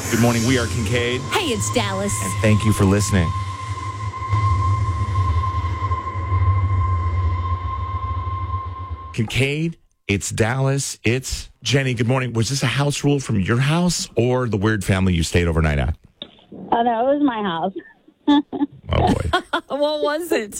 Good morning. We are Kincaid. Hey, it's Dallas. And thank you for listening. Kincaid, it's Dallas, it's Jenny. Good morning. Was this a house rule from your house or the weird family you stayed overnight at? Oh, no, it was my house. Oh, boy. What was it?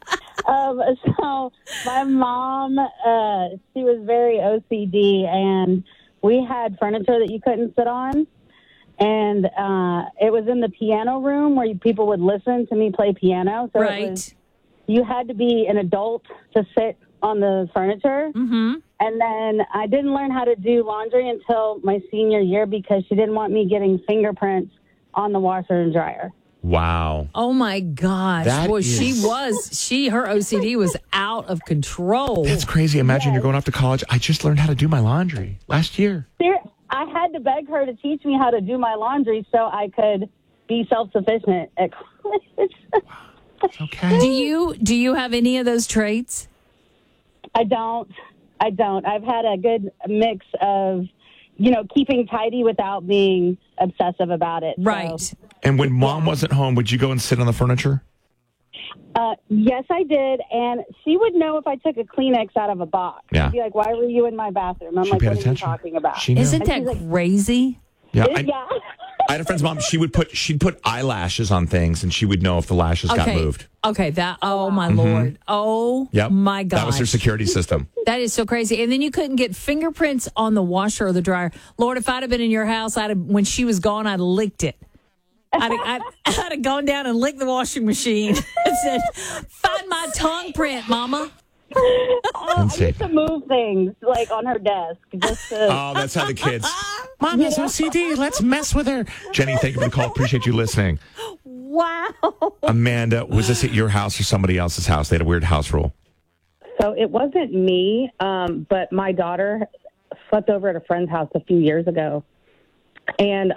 So my mom, she was very OCD, and we had furniture that you couldn't sit on. And it was in the piano room where people would listen to me play piano. So you had to be an adult to sit on the furniture. Mm-hmm. And then I didn't learn how to do laundry until my senior year because she didn't want me getting fingerprints on the washer and dryer. Wow. Oh, my gosh. That Well, is- her OCD was out of control. That's crazy. Imagine you're going off to college. I just learned how to do my laundry last year. I had to beg her to teach me how to do my laundry so I could be self-sufficient at college. Okay. Do you have any of those traits? I don't. I've had a good mix of, keeping tidy without being obsessive about it. Right. So, And when mom wasn't home, would you go and sit on the furniture? yes, I did. And she would know if I took a Kleenex out of a box. Yeah. She'd be like, why were you in my bathroom? I'm She like, paid what attention. are you talking about? She knew. Isn't that crazy? Yeah. Yeah. I had a friend's mom. She'd put eyelashes on things, and she would know if the lashes got moved. Okay. Oh, my Lord. Oh, Yep. my God. That was their security system. That is so crazy. And then you couldn't get fingerprints on the washer or the dryer. Lord, if I'd have been in your house, when she was gone, I'd have licked it. I'd have gone down and licked the washing machine and said, find my tongue print, Mama. I used to move things, like, on her desk. Just to... Oh, that's how the kids. Mom has OCD. Let's mess with her. Jenny, thank you for the call. Appreciate you listening. Wow. Amanda, was this at your house or somebody else's house? They had a weird house rule. So it wasn't me, but my daughter slept over at a friend's house a few years ago. And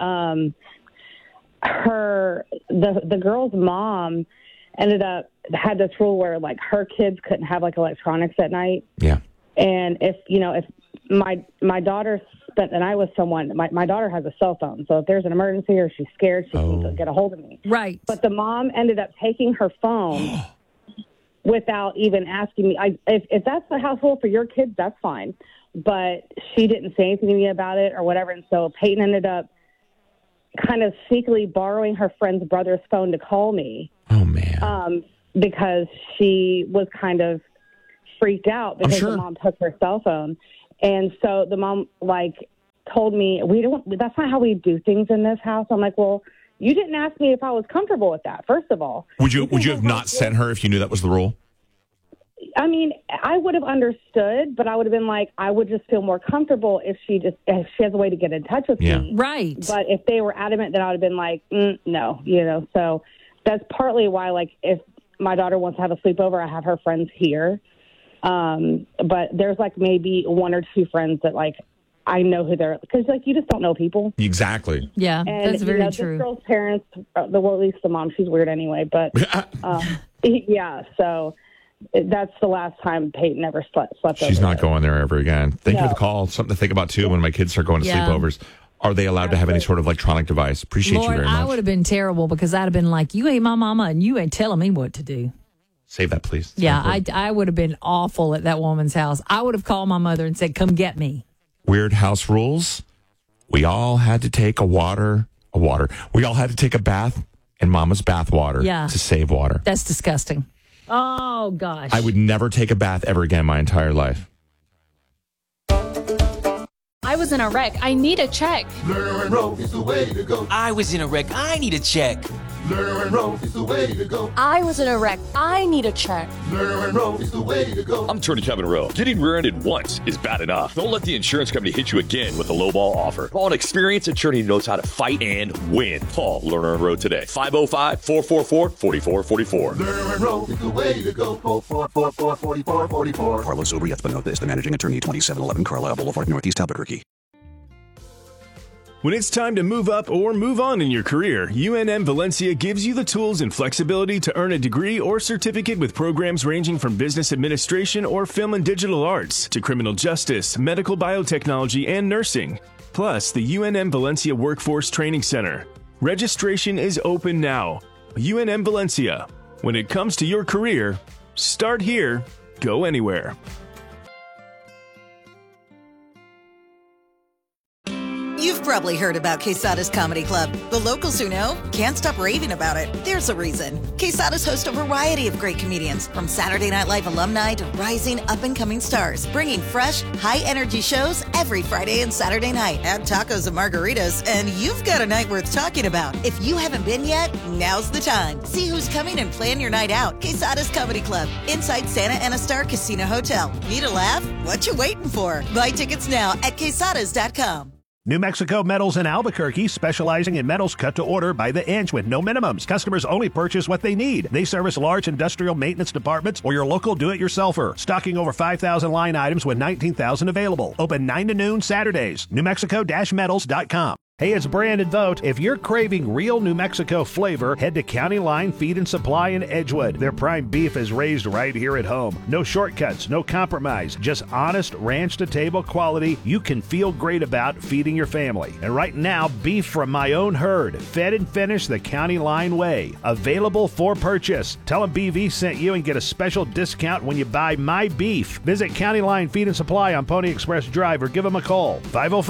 the girl's mom had this rule where, like, her kids couldn't have, like, electronics at night. Yeah. And if my daughter spent the night with someone, my daughter has a cell phone. So if there's an emergency or she's scared, she can get a hold of me. Right. But the mom ended up taking her phone without even asking me. If that's the house rule for your kids, that's fine. But she didn't say anything to me about it or whatever. And so Peyton ended up kind of sneakily borrowing her friend's brother's phone to call me. Oh, man. Because she was kind of freaked out because the mom took her cell phone. And so the mom, told me, that's not how we do things in this house. I'm like, well, you didn't ask me if I was comfortable with that, first of all. Would you have not sent her if you knew that was the rule? I mean, I would have understood, but I would have been like, I would just feel more comfortable if she has a way to get in touch with me. Right. But if they were adamant, then I would have been like, no, So that's partly why, if my daughter wants to have a sleepover, I have her friends here. But there's maybe one or two friends that I know who they're, because you just don't know people. Exactly. Yeah, And that's very true. This girl's parents, at least the mom, she's weird anyway. But yeah, so that's the last time Peyton ever slept over. She's not there. going there ever again. Thank you for the call. Something to think about too when my kids start going to sleepovers. Are they allowed to have any sort of electronic device? Appreciate Lord, you very much. I would have been terrible because I'd have been like, you ain't my mama and you ain't telling me what to do. Save that, please. Yeah, I would have been awful at that woman's house. I would have called my mother and said, come get me. Weird house rules. We all had to take we all had to take a bath in Mama's bath water to save water. That's disgusting. Oh, gosh. I would never take a bath ever again in my entire life. I was in a wreck. I need a check. Lerner and Rowe is the way to go. I was in a wreck. I need a check. Lerner and Rowe is the way to go. I was in a wreck. I need a check. Lerner and Rowe is the way to go. I'm Attorney Kevin Rowe. Getting rear-ended once is bad enough. Don't let the insurance company hit you again with a lowball offer. Call an experienced attorney who knows how to fight and win. Call Lerner and Rowe today. 505-444-4444. Lerner and Rowe is the way to go. Call 444-4444. Carlos Obriat Benotez, the managing attorney, 2711 Carlisle Boulevard, Northeast Albuquerque. When it's time to move up or move on in your career, UNM Valencia gives you the tools and flexibility to earn a degree or certificate with programs ranging from business administration or film and digital arts to criminal justice, medical biotechnology, and nursing. plus the UNM Valencia Workforce Training Center. Registration is open now. UNM Valencia. When it comes to your career, start here, go anywhere. You've probably heard about Quesada's Comedy Club. The locals who know can't stop raving about it. There's a reason. Quesada's host a variety of great comedians, from Saturday Night Live alumni to rising up-and-coming stars, bringing fresh, high-energy shows every Friday and Saturday night. Add tacos and margaritas, and you've got a night worth talking about. If you haven't been yet, now's the time. See who's coming and plan your night out. Quesada's Comedy Club, inside Santa Ana Star Casino Hotel. Need a laugh? What you waiting for? Buy tickets now at quesadas.com. New Mexico Metals in Albuquerque, specializing in metals cut to order by the inch with no minimums. Customers only purchase what they need. They service large industrial maintenance departments or your local do-it-yourselfer. Stocking over 5,000 line items with 19,000 available. Open 9 to noon Saturdays. NewMexico-metals.com. Hey, it's Brandon Vogt. If you're craving real New Mexico flavor, head to County Line Feed and Supply in Edgewood. Their prime beef is raised right here at home. No shortcuts, no compromise, just honest ranch-to-table quality you can feel great about feeding your family. And right now, beef from my own herd, fed and finished the County Line way. Available for purchase. Tell them BV sent you and get a special discount when you buy my beef. Visit County Line Feed and Supply on Pony Express Drive or give them a call.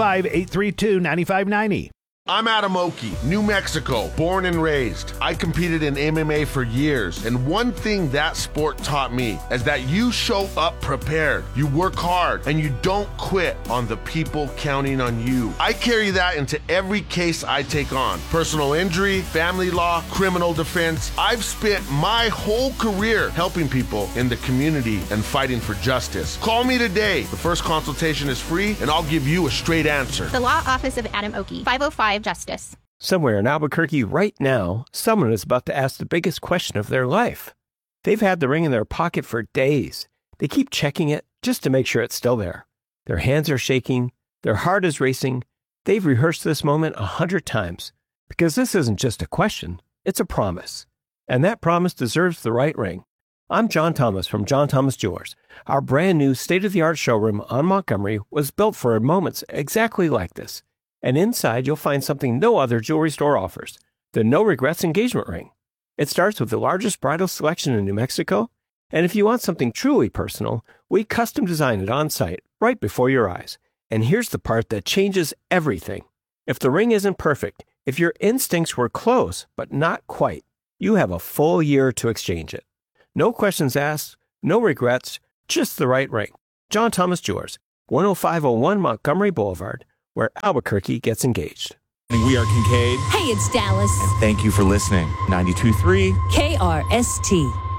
505-832-9590. I'm Adam Oki, New Mexico, born and raised. I competed in MMA for years, and one thing that sport taught me is that you show up prepared, you work hard, and you don't quit on the people counting on you. I carry that into every case I take on. Personal injury, family law, criminal defense. I've spent my whole career helping people in the community and fighting for justice. Call me today. The first consultation is free, and I'll give you a straight answer. The Law Office of Adam Oki, 505 Justice. Somewhere in Albuquerque right now, someone is about to ask the biggest question of their life. They've had the ring in their pocket for days. They keep checking it just to make sure it's still there. Their hands are shaking. Their heart is racing. They've rehearsed this moment 100 times because this isn't just a question. It's a promise. And that promise deserves the right ring. I'm John Thomas from John Thomas Jewelers. Our brand new state-of-the-art showroom on Montgomery was built for moments exactly like this. And inside, you'll find something no other jewelry store offers, the No Regrets engagement ring. It starts with the largest bridal selection in New Mexico, and if you want something truly personal, we custom design it on site, right before your eyes. And here's the part that changes everything. If the ring isn't perfect, if your instincts were close, but not quite, you have a full year to exchange it. No questions asked, no regrets, just the right ring. John Thomas Jewelers, 10501 Montgomery Boulevard, where Albuquerque gets engaged. We are Kincaid. Hey, it's Dallas. And thank you for listening. 92.3 KRST.